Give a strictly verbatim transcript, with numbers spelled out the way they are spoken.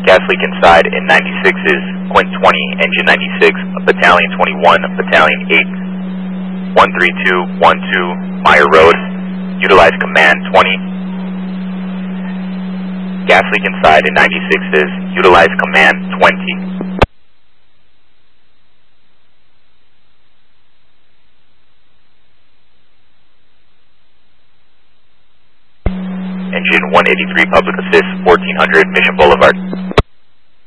gas leak inside in ninety-six is Quint twenty, engine ninety-six, Battalion twenty-one, Battalion eight, one three two one two, Meyer Road. Utilize command twenty. Gas leak inside in ninety-six is utilize command twenty. Engine one eighty-three, public assist, fourteen hundred, Mission Boulevard.